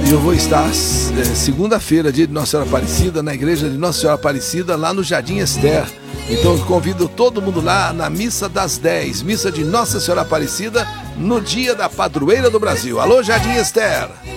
E eu vou estar segunda-feira, dia de Nossa Senhora Aparecida, na igreja de Nossa Senhora Aparecida, lá no Jardim Esther. Então eu convido todo mundo lá na missa das 10, missa de Nossa Senhora Aparecida, no dia da padroeira do Brasil. Alô, Jardim Esther!